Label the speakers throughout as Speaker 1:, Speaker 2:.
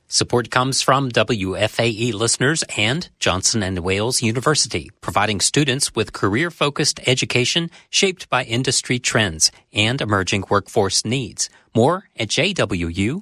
Speaker 1: Support comes from WFAE listeners and Johnson & Wales University, providing students with career-focused education shaped by industry trends and emerging workforce needs. More at jwu.edu.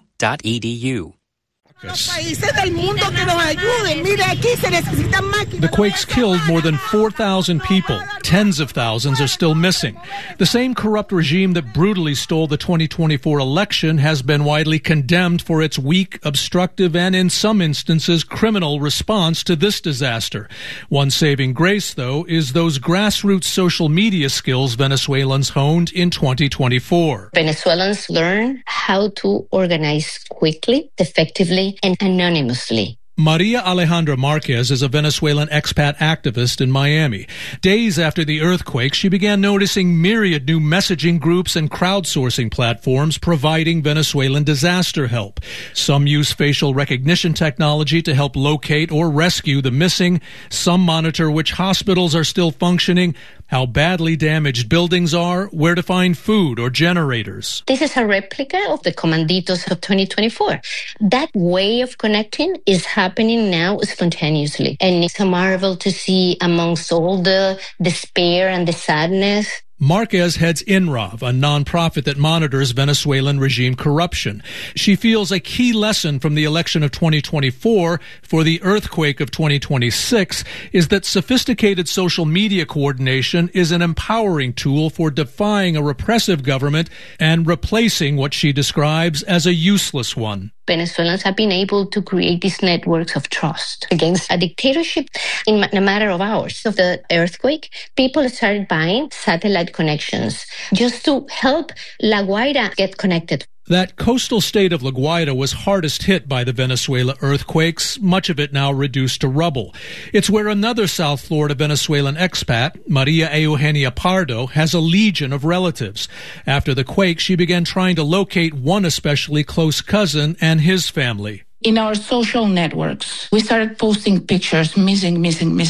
Speaker 2: The quakes killed more than 4,000 people. Tens of thousands are still missing. The same corrupt regime that brutally stole the 2024 election has been widely condemned for its weak, obstructive, and in some instances criminal response to this disaster. One saving grace, though, is those grassroots social media skills Venezuelans honed in 2024.
Speaker 3: Venezuelans learn how to organize quickly, effectively, and anonymously.
Speaker 2: Maria Alejandra Marquez is a Venezuelan expat activist in Miami. Days after the earthquake, she began noticing myriad new messaging groups and crowdsourcing platforms providing Venezuelan disaster help. Some use facial recognition technology to help locate or rescue the missing. Some monitor which hospitals are still functioning, how badly damaged buildings are, where to find food or generators.
Speaker 3: This is a replica of the Comanditos of 2024. That way of connecting is happening now spontaneously. And it's a marvel to see amongst all the despair and the sadness.
Speaker 2: Marquez heads INRAV, a nonprofit that monitors Venezuelan regime corruption. She feels a key lesson from the election of 2024 for the earthquake of 2026 is that sophisticated social media coordination is an empowering tool for defying a repressive government and replacing what she describes as a useless one.
Speaker 3: Venezuelans have been able to create these networks of trust against a dictatorship in a matter of hours. Of the earthquake, people started buying satellite connections just to help La Guaira get connected.
Speaker 2: That coastal state of La Guaira was hardest hit by the Venezuela earthquakes, much of it now reduced to rubble. It's where another South Florida Venezuelan expat, Maria Eugenia Pardo, has a legion of relatives. After the quake, she began trying to locate one especially close cousin and his family.
Speaker 4: In our social networks, we started posting pictures, missing.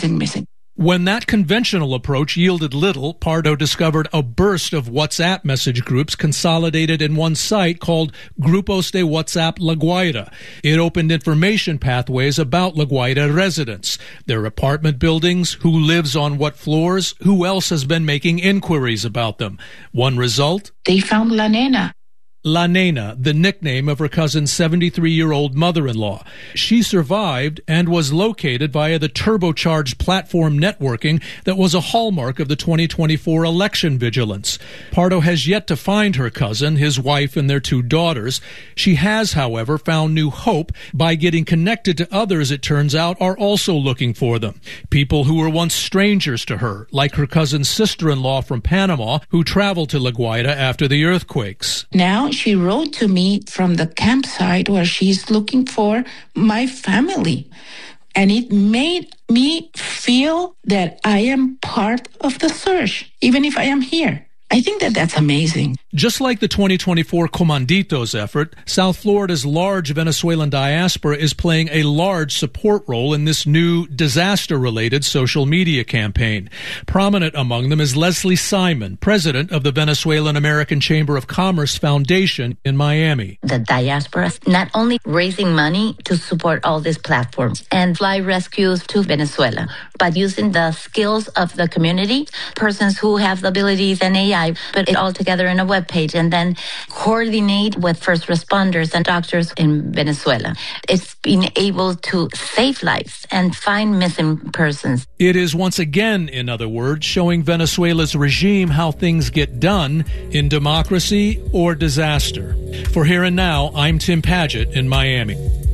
Speaker 4: When
Speaker 2: that conventional approach yielded little, Pardo discovered a burst of WhatsApp message groups consolidated in one site called Grupos de WhatsApp La Guaira. It opened information pathways about La Guaira residents, their apartment buildings, who lives on what floors, who else has been making inquiries about them. One result?
Speaker 4: They found La Nena.
Speaker 2: La Nena, the nickname of her cousin's 73-year-old mother-in-law. She survived and was located via the turbocharged platform networking that was a hallmark of the 2024 election vigilance. Pardo has yet to find her cousin, his wife, and their two daughters. She has, however, found new hope by getting connected to others, it turns out, are also looking for them. People who were once strangers to her, like her cousin's sister-in-law from Panama, who traveled to La Guaira after the earthquakes.
Speaker 4: Now she wrote to me from the campsite where she's looking for my family. And it made me feel that I am part of the search, even if I am here. I think that that's amazing.
Speaker 2: Just like the 2024 Comanditos effort, South Florida's large Venezuelan diaspora is playing a large support role in this new disaster-related social media campaign. Prominent among them is Leslie Simon, president of the Venezuelan American Chamber of Commerce Foundation in Miami.
Speaker 5: The diaspora is not only raising money to support all these platforms and fly rescues to Venezuela, but using the skills of the community, persons who have the abilities and AI, put it all together in a web page and then coordinate with first responders and doctors in Venezuela. It's been able to save lives and find missing persons.
Speaker 2: It is once again, in other words, showing Venezuela's regime how things get done in democracy or disaster. For Here and Now, I'm Tim Padgett in Miami.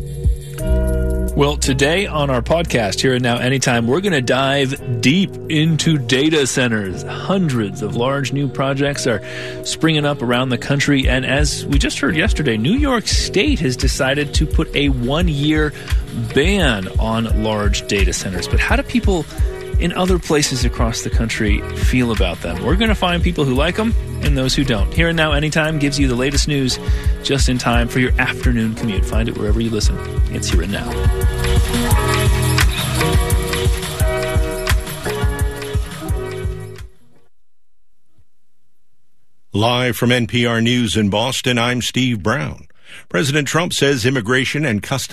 Speaker 6: Well, today on our podcast, Here and Now Anytime, we're going to dive deep into data centers. Hundreds of large new projects are springing up around the country. And as we just heard yesterday, New York State has decided to put a 1-year ban on large data centers. But how do people in other places across the country feel about them? We're going to find people who like them and those who don't. Here and Now Anytime gives you the latest news just in time for your afternoon commute. Find it wherever you listen. It's Here and Now.
Speaker 7: Live from NPR News in Boston, I'm Steve Brown. President Trump says immigration and customs